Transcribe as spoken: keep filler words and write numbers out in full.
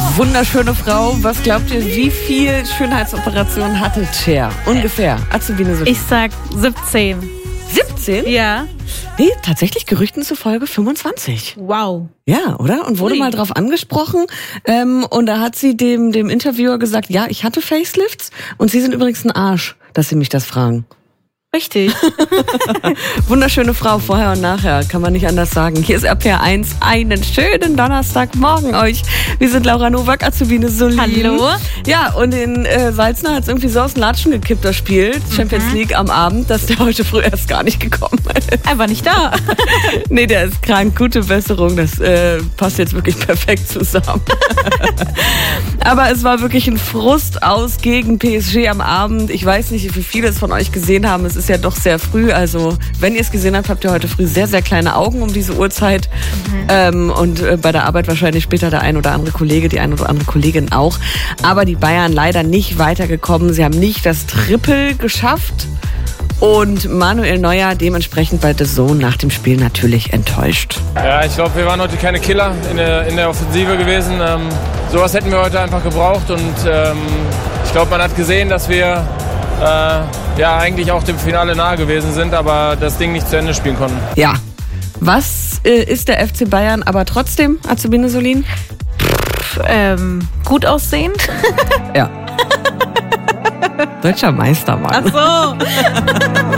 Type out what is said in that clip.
Wunderschöne Frau. Was glaubt ihr, wie viel Schönheitsoperationen hatte Cher? Ungefähr. Azubine Sophie. Ich sag siebzehn. siebzehn? Ja. Nee, tatsächlich Gerüchten zufolge fünfundzwanzig. Wow. Ja, oder? Und wurde Ui. mal drauf angesprochen. Ähm, und da hat sie dem, dem Interviewer gesagt, ja, ich hatte Facelifts und sie sind übrigens ein Arsch, dass sie mich das fragen. Richtig. Wunderschöne Frau, vorher und nachher, kann man nicht anders sagen. Hier ist R P R eins, einen schönen Donnerstagmorgen euch. Wir sind Laura Nowak, Azubine Solin. Hallo. Ja, und in äh, Salzner hat es irgendwie so aus den Latschen gekippt, das Spiel, mhm. Champions League am Abend, dass der heute früh erst gar nicht gekommen ist. Einfach nicht da. Nee, der ist krank, gute Besserung, das äh, passt jetzt wirklich perfekt zusammen. Aber es war wirklich ein Frust aus gegen P S G am Abend. Ich weiß nicht, wie viele es von euch gesehen haben, es ist ja doch sehr früh, also wenn ihr es gesehen habt, habt ihr heute früh sehr, sehr kleine Augen um diese Uhrzeit mhm. ähm, und äh, bei der Arbeit wahrscheinlich später der ein oder andere Kollege, die ein oder andere Kollegin auch, aber die Bayern leider nicht weitergekommen, sie haben nicht das Triple geschafft und Manuel Neuer dementsprechend bei The Zone nach dem Spiel natürlich enttäuscht. Ja, ich glaube, wir waren heute keine Killer in der, in der Offensive gewesen, ähm, sowas hätten wir heute einfach gebraucht und ähm, ich glaube, man hat gesehen, dass wir Äh, ja, eigentlich auch dem Finale nahe gewesen sind, aber das Ding nicht zu Ende spielen konnten. Ja. Was äh, ist der F C Bayern aber trotzdem, Azubine Solin? Pff, ähm, gut aussehend. Ja. Deutscher Meister, Mann. Ach so.